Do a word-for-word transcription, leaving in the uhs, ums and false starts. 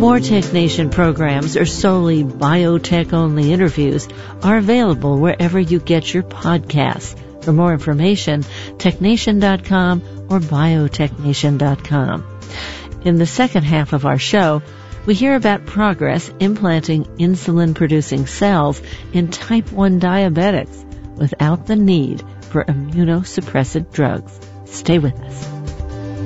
More TechNation programs or solely biotech-only interviews are available wherever you get your podcasts. For more information, technation dot com or biotechnation dot com. In the second half of our show, we hear about progress implanting insulin-producing cells in type one diabetics without the need for immunosuppressive drugs. Stay with us.